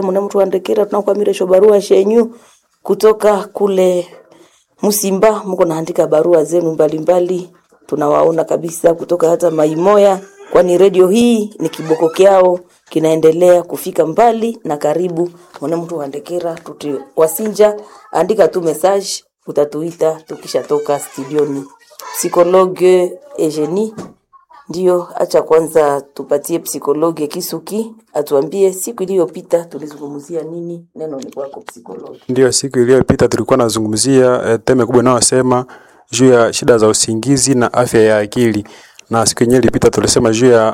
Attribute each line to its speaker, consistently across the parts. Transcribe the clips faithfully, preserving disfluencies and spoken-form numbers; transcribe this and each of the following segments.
Speaker 1: Mwana mtu andekera tunakwamira sho barua shenyu kutoka kule Musimba, mko naandika barua zenu mbalimbali. Tunawaona kabisa kutoka hata Maimoya, kwani radio hii ni kiboko kyao kinaendelea kufika mbali na karibu. Mwana mtu andekera tuti wasinja, andika tu message, utatuita tukisha toka studioni. Psikologe Eugenie ndio, acha kwanza tupatie psikologe Kisuki atuambie siku iliyopita tulizungumzia nini. Neno ni kwako psikologe.
Speaker 2: Ndio, siku iliyopita tulikuwa nazungumzia e, teme kubwa inayosema juu ya shida za usingizi na afya ya akili. Na siku yenyewe ilipita tulisema juu ya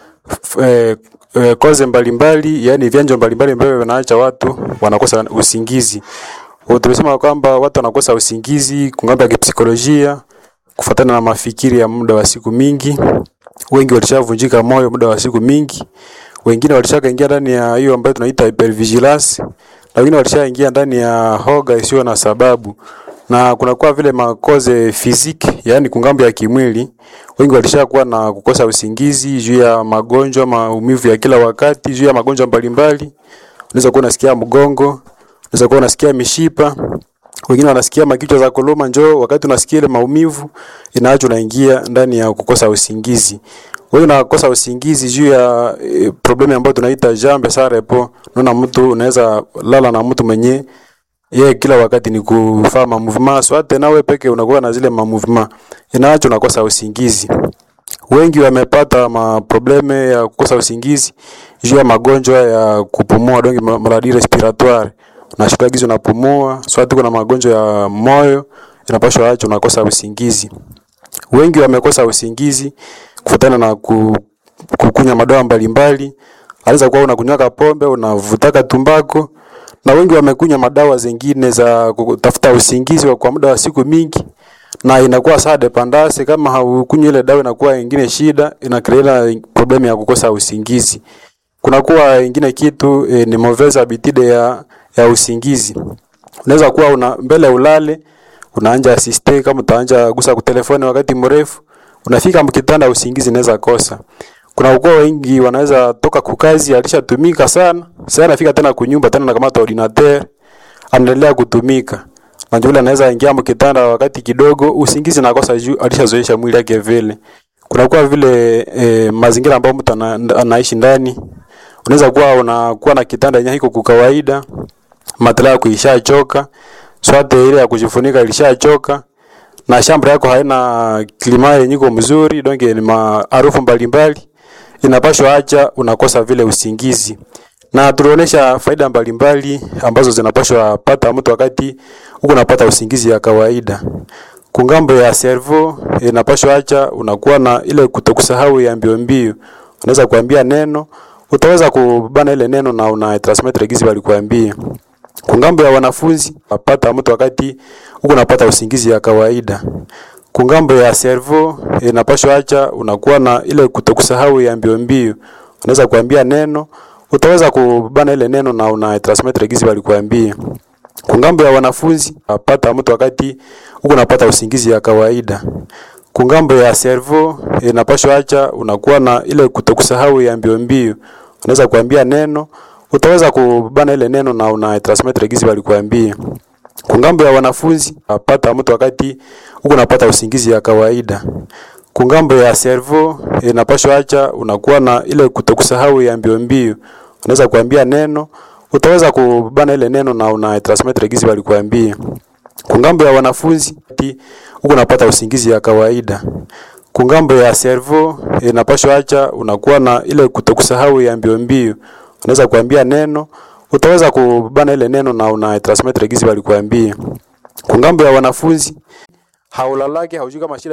Speaker 2: e, e, koze mbalimbali, yani vyanzo mbalimbali ambavyo vinaacha watu wanakosa usingizi. Tulisema kwamba watu wanakosa usingizi kungambo ya kipsikolojia kufuatana na mafikiri ya muda wa siku mingi. Wengi walishavunjika moyo muda wa siku mingi. Wengine walishakaingia ndani ya hiyo ambayo tunaita hypervigilance. Na wengine walishaingia ndani ya hoga isiyo na sababu. Na kuna kwa vile makoze fiziki, yani kungambo ya kimwili, wengi walishakuwa na kukosa usingizi juu ya magonjwa, maumivu ya kila wakati, juu ya magonjwa mbalimbali. Unaweza kuwa unasikia mgongo, unaweza kuwa unasikia mishipa. Wengine wanasikia makichwa za kuluma njoo, wakati unasikia ile maumivu inaacha unaingia ndani ya kukosa usingizi. Wewe unakosa usingizi juu ya e, problemi ambayo tunaita jambe sarepo. Unaona mtu unaweza lala na mtu mwenye yeye kila wakati ni kufanya movement, so hata nawe peke unakuwa na zile movement, inaacha unakosa usingizi. Wengi wamepata ma probleme ya kukosa usingizi juu ya magonjwa ya kupumua, donge maladie respiratoire. Na shida gizo unapumua, so hata kuna magonjwa ya moyo inapaswa acha unakosa usingizi. Wengi wamekosa usingizi kufuatana na ku, kukunya madawa mbalimbali. Anaweza kuwa unakunywa pombe, unavutaka tumbako, na wengi wamekunya madawa zingine za kutafuta usingizi kwa muda wa siku mingi, na inakuwa saa dependance. Kama haukunywa ile dawa inakuwa nyingine shida, inakreela problem ya kukosa usingizi. Kuna kuwa nyingine kitu e, ni mauvaise habitude ya ya usingizi. Unaweza kuwa una mbele ulale, unaanja assiste kama utaanja gusa kwa telefoni wakati mrefu, unafika mkitanda usingizi inaweza kosa. Kuna ukoo wengi wanaweza toka kukazi alishatumika sana, sasa anafika tena kunyumba tena na kama ordinateur anaendelea kutumika. Na yule anaweza ingia mkitanda wakati kidogo usingizi nakosa juu alishazoesha mwili yake vile. Kuna kwa vile e, mazingira ambayo mtu anaishi ndani. Unaweza kuwa unakuwa na kitanda yenye hiko kwa kawaida, matela yako ishachoka, swate ile ya kujifunika ilishachoka, na shamba yako haina klima yenye iko mzuri, donge ni maarufu mbalimbali, inapaswa acha unakosa vile usingizi. Na tunaonesha faida mbalimbali ambazo zinapaswa pata mtu wakati uko unapata usingizi ya kawaida. Kungambo ya cerveau inapaswa acha unakuwa na ile kutokusahau ya mbio mbio. Unaweza kuambia neno, utaweza kubana ile neno na una transmit gizi walikuambia. Kungambo ya wanafunzi apata mtu wakati uko unapata usingizi ya kawaida. Kungambo ya cerveau inapaswa acha unakuwa na ile kutokusahau ya mbio mbio. Unaweza kuambia neno, utaweza kubana ile neno na una transmit gizi walikuambia. Kungambo ya wanafunzi apata mtu wakati uko unapata usingizi ya kawaida. Kungambo ya cerveau inapaswa acha unakuwa na ile kutokusahau ya mbio mbio. Unaweza kuambia neno, utaweza kubana ile neno na una transmit gizi walikuambia. Kungambo ya wanafunzi apata mtu wakati uko unapata usingizi ya kawaida. Kungambo ya cerveau inapaswa acha unakuwa na ile kutokusahau ya mbio mbio. Unaweza kuambia neno, utaweza kubana ile neno na una transmit gizi walikuambia. Kungambo ya wanafunzi uko unapata usingizi ya kawaida. Kungambo ya cerveau inapaswa acha unakuwa na ile kutokusahau ya mbio mbio. Unaweza kuambia neno, utaweza kubana ile neno na una transmit gizi walikuambia. Kungambo ya wanafunzi haulalaki haujui kama shida